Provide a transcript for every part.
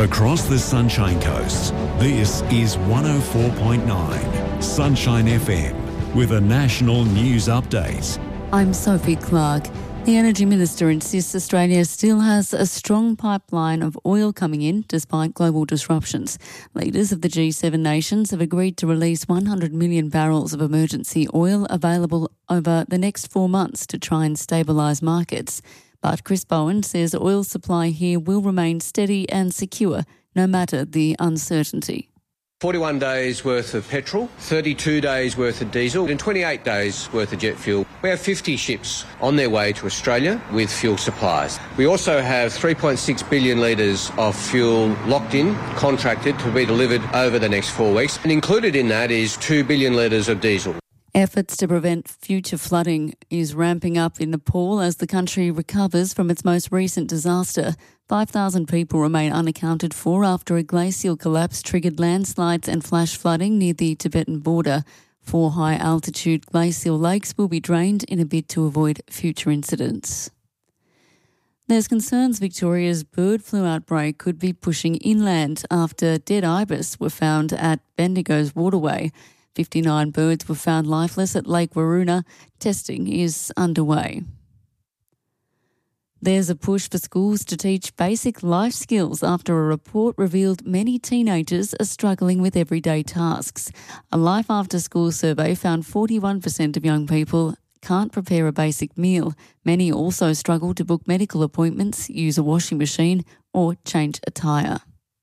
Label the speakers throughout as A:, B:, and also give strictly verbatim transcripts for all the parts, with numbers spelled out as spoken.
A: Across the Sunshine Coast, this is one oh four point nine Sunshine F M with a national news update.
B: I'm Sophie Clark. The Energy Minister insists Australia still has a strong pipeline of oil coming in despite global disruptions. Leaders of the G seven nations have agreed to release one hundred million barrels of emergency oil available over the next four months to try and stabilise markets. But Chris Bowen says oil supply here will remain steady and secure, no matter the uncertainty.
C: forty-one days worth of petrol, thirty-two days worth of diesel and twenty-eight days worth of jet fuel. We have fifty ships on their way to Australia with fuel supplies. We also have three point six billion litres of fuel locked in, contracted to be delivered over the next four weeks. And included in that is two billion litres of diesel.
B: Efforts to prevent future flooding is ramping up in Nepal as the country recovers from its most recent disaster. five thousand people remain unaccounted for after a glacial collapse triggered landslides and flash flooding near the Tibetan border. Four high-altitude glacial lakes will be drained in a bid to avoid future incidents. There's concerns Victoria's bird flu outbreak could be pushing inland after dead ibis were found at Bendigo's waterway. fifty-nine birds were found lifeless at Lake Waroona. Testing is underway. There's a push for schools to teach basic life skills after a report revealed many teenagers are struggling with everyday tasks. A Life After School survey found forty-one percent of young people can't prepare a basic meal. Many also struggle to book medical appointments, use a washing machine or change a tyre.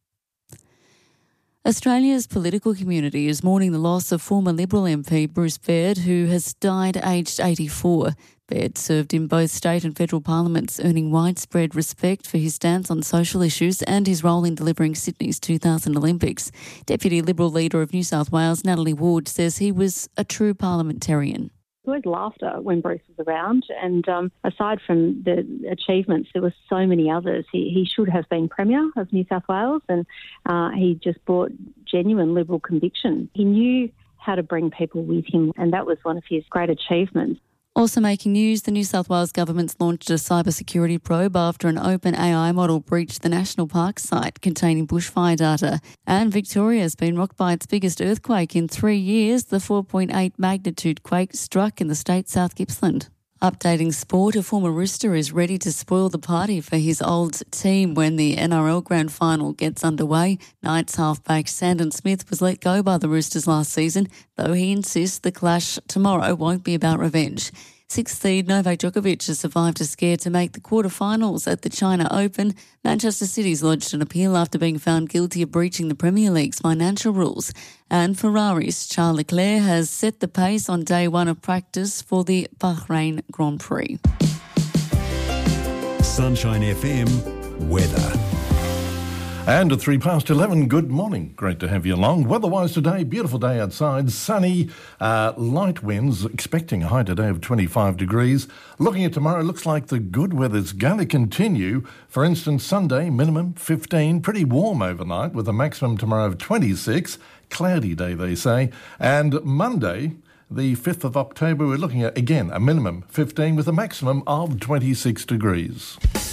B: Australia's political community is mourning the loss of former Liberal M P Bruce Baird, who has died aged eighty-four. Baird served in both state and federal parliaments, earning widespread respect for his stance on social issues and his role in delivering Sydney's two thousand Olympics. Deputy Liberal Leader of New South Wales, Natalie Ward, says he was a true parliamentarian.
D: There was laughter when Bruce was around, and um, aside from the achievements, there were so many others. He, he should have been Premier of New South Wales, and uh, he just brought genuine Liberal conviction. He knew how to bring people with him, and that was one of his great achievements.
B: Also making news, the New South Wales government's launched a cybersecurity probe after an open A I model breached the National Park site containing bushfire data. And Victoria has been rocked by its biggest earthquake in three years. The four point eight magnitude quake struck in the state's South Gippsland. Updating sport, a former Rooster is ready to spoil the party for his old team when the N R L Grand Final gets underway. Knights halfback Sandon Smith was let go by the Roosters last season, though he insists the clash tomorrow won't be about revenge. Sixth seed Novak Djokovic has survived a scare to make the quarterfinals at the China Open. Manchester City's lodged an appeal after being found guilty of breaching the Premier League's financial rules. And Ferrari's Charles Leclerc has set the pace on day one of practice for the Bahrain Grand Prix.
A: Sunshine F M weather.
E: And at three past eleven, good morning. Great to have you along. Weather-wise today, beautiful day outside, sunny, uh, light winds, expecting a high today of twenty-five degrees. Looking at tomorrow, looks like the good weather's going to continue. For instance, Sunday, minimum fifteen, pretty warm overnight with a maximum tomorrow of twenty-six. Cloudy day, they say. And Monday, the fifth of October, we're looking at, again, a minimum fifteen with a maximum of twenty-six degrees.